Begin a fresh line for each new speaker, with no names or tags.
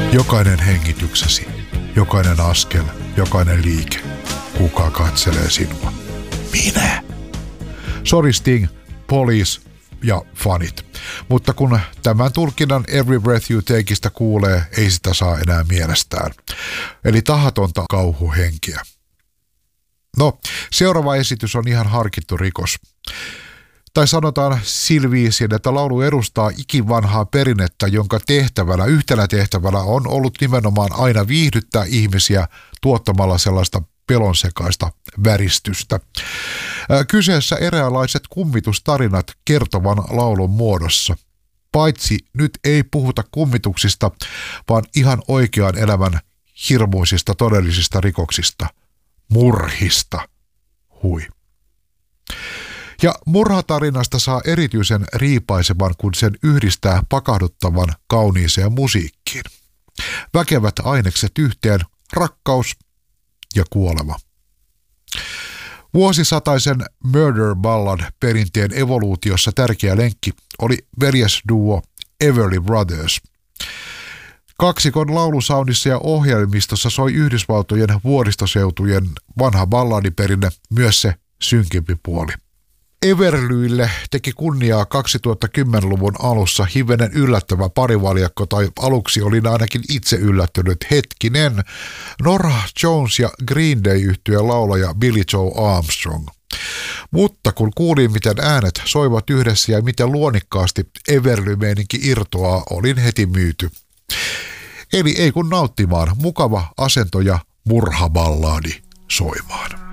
Jokainen hengityksesi, jokainen askel, jokainen liike. Kuka katselee sinua? Minä. Sorry Sting, Police ja fanit. Mutta kun tämän tulkinnan Every Breath You Takeista kuulee, ei sitä saa enää mielestään. Eli tahatonta kauhuhenkiä. No, seuraava esitys on ihan harkittu rikos. Tai sanotaan silviisin, että laulu edustaa ikivanhaa perinnettä, jonka yhtenä tehtävänä on ollut nimenomaan aina viihdyttää ihmisiä tuottamalla sellaista pelonsekaista väristystä. Kyseessä eräänlaiset kummitustarinat kertovan laulun muodossa. Paitsi nyt ei puhuta kummituksista, vaan ihan oikean elämän hirmuisista todellisista rikoksista. Murhista. Hui. Ja murhatarinasta saa erityisen riipaisevan, kun sen yhdistää pakahduttavan kauniiseen musiikkiin. Väkevät ainekset yhteen, rakkaus ja kuolema. Vuosisataisen Murder Ballad-perinteen evoluutiossa tärkeä lenkki oli veljesduo Everly Brothers. Kaksikon laulusaunissa ja ohjelmistossa soi Yhdysvaltojen vuoristoseutujen vanha balladiperinne, myös se synkempi puoli. Everlyille teki kunniaa 2010-luvun alussa hivenen yllättävä parivaljakko, tai aluksi olin ainakin itse yllättynyt hetkinen, Norah Jones ja Green Day-yhtyeen laulaja Billie Joe Armstrong. Mutta kun kuulin, miten äänet soivat yhdessä ja miten luonnikkaasti Everly-meininki irtoaa, olin heti myyty. Eli ei kun nauttimaan, mukava asento ja murhaballadi soimaan.